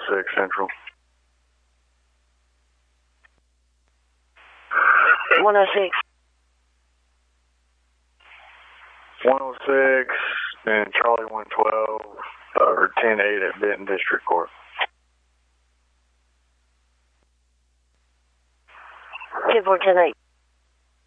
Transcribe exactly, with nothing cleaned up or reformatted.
six Central. one oh six. one oh six and Charlie one twelve, uh, or ten eight at Benton District Court. ten four, ten eight.